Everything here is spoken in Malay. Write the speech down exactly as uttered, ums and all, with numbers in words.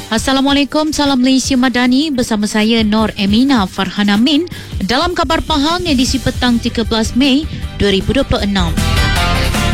Assalamualaikum, salam Malaysia Madani bersama saya Nor Emina Farhana Min dalam Khabar Pahang edisi petang tiga belas Mei dua ribu dua puluh enam.